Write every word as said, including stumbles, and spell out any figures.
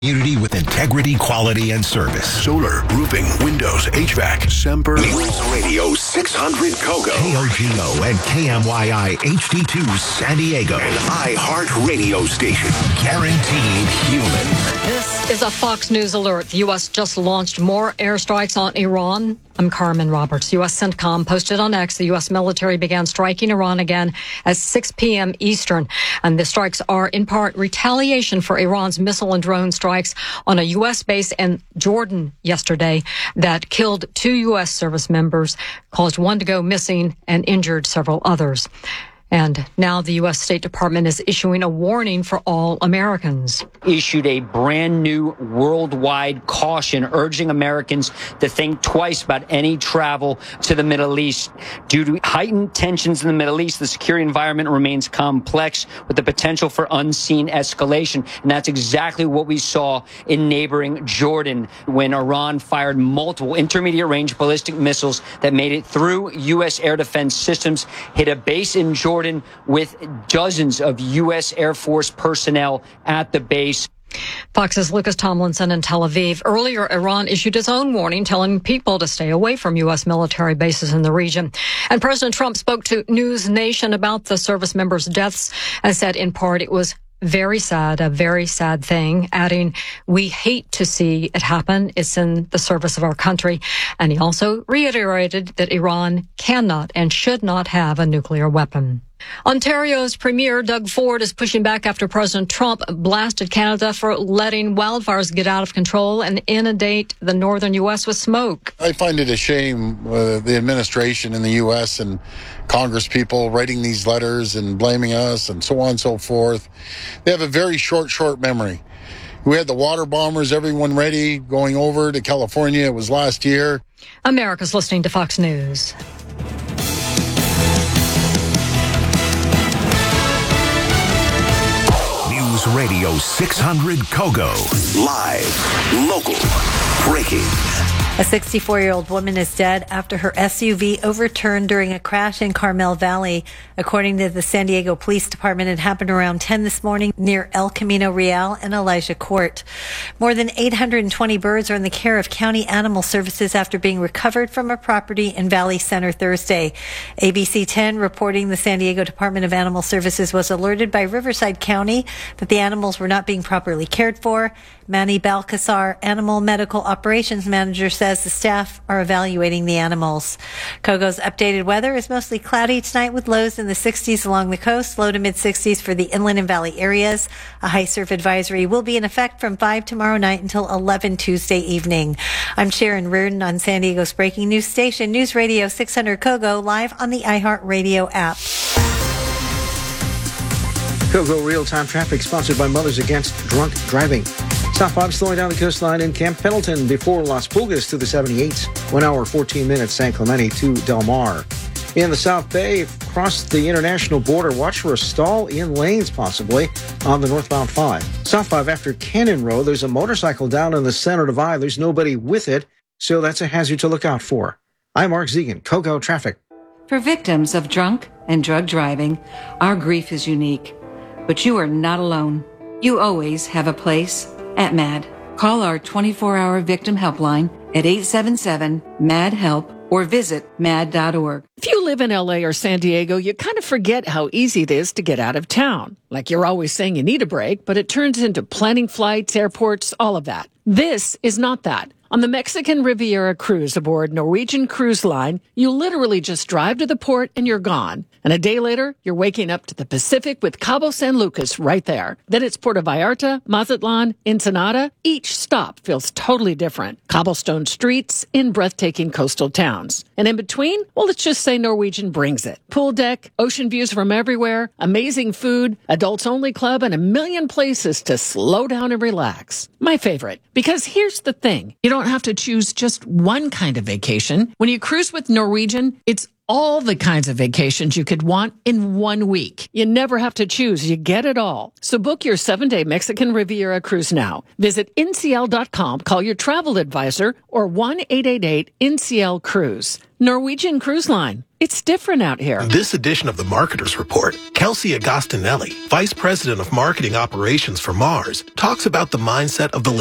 Community with integrity, quality, and service. Solar, roofing, windows, H V A C, Semper. News Radio six hundred Kogo. K O G O and K M Y I H D two San Diego. An iHeart radio station. Guaranteed human. This is a Fox News alert. The U S just launched more airstrikes on Iran. I'm Carmen Roberts. U S CENTCOM posted on X the U S military began striking Iran again at six p.m. Eastern. And the strikes are in part retaliation for Iran's missile and drone strikes on a U S base in Jordan yesterday that killed two U S service members, caused one to go missing, and injured several others. And now the U S State Department is issuing a warning for all Americans. Issued a brand new worldwide caution urging Americans to think twice about any travel to the Middle East. Due to heightened tensions in the Middle East, the security environment remains complex with the potential for unseen escalation. And that's exactly what we saw in neighboring Jordan when Iran fired multiple intermediate range ballistic missiles that made it through U S air defense systems, hit a base in Jordan with dozens of U S Air Force personnel at the base. Fox's Lucas Tomlinson in Tel Aviv. Earlier, Iran issued its own warning telling people to stay away from U S military bases in the region. And President Trump spoke to News Nation about the service members' deaths and said in part it was very sad, a very sad thing, adding, we hate to see it happen. It's in the service of our country. And he also reiterated that Iran cannot and should not have a nuclear weapon. Ontario's Premier Doug Ford is pushing back after President Trump blasted Canada for letting wildfires get out of control and inundate the northern U S with smoke. I find it a shame uh, the administration in the U S and Congress people writing these letters and blaming us and so on and so forth. They have a very short, short memory. We had the water bombers, everyone ready, going over to California. It was last year. America's listening to Fox News. News Radio six hundred Kogo. Live, local, breaking. A sixty-four-year-old woman is dead after her S U V overturned during a crash in Carmel Valley. According to the San Diego Police Department, it happened around ten this morning near El Camino Real and Elijah Court. More than eight hundred twenty birds are in the care of County Animal Services after being recovered from a property in Valley Center Thursday. A B C ten reporting the San Diego Department of Animal Services was alerted by Riverside County that the animals were not being properly cared for. Manny Balcazar, Animal Medical Operations Manager, says the staff are evaluating the animals. Kogo's updated weather is mostly cloudy tonight with lows in the sixties along the coast, low to mid-sixties for the inland and valley areas. A high surf advisory will be in effect from five tomorrow night until eleven Tuesday evening. I'm Sharon Reardon on San Diego's breaking news station, News Radio six hundred Kogo, live on the iHeart Radio app. Kogo real-time traffic sponsored by Mothers Against Drunk Driving. Southbound slowing down the coastline in Camp Pendleton before Las Pulgas to the seventy-eight. One hour, fourteen minutes, San Clemente to Del Mar. In the South Bay, across the international border, watch for a stall in lanes possibly on the northbound five. South five after Cannon Road, there's a motorcycle down in the center divide. There's nobody with it, so that's a hazard to look out for. I'm Mark Zegan, Kogo Traffic. For victims of drunk and drug driving, our grief is unique. But you are not alone. You always have a place at MAD. Call our twenty-four hour victim helpline at eight seven seven, M A D, HELP or visit mad dot org. If you live in L A or San Diego, you kind of forget how easy it is to get out of town. Like you're always saying you need a break, but it turns into planning flights, airports, all of that. This is not that. On the Mexican Riviera cruise aboard Norwegian Cruise Line, you literally just drive to the port and you're gone. And a day later, you're waking up to the Pacific with Cabo San Lucas right there. Then it's Puerto Vallarta, Mazatlan, Ensenada. Each stop feels totally different. Cobblestone streets in breathtaking coastal towns. And in between, well, let's just say Norwegian brings it. Pool deck, ocean views from everywhere, amazing food, adults only club, and a million places to slow down and relax. My favorite. Because here's the thing. You don't have to choose just one kind of vacation. When you cruise with Norwegian, it's all the kinds of vacations you could want in one week. You never have to choose. You get it all. So book your seven-day Mexican Riviera cruise now. Visit N C L dot com, call your travel advisor, or one eight eight eight N C L cruise. Norwegian Cruise Line. It's different out here. This edition of the Marketer's Report, Kelsey Agostinelli, Vice President of Marketing Operations for Mars, talks about the mindset of the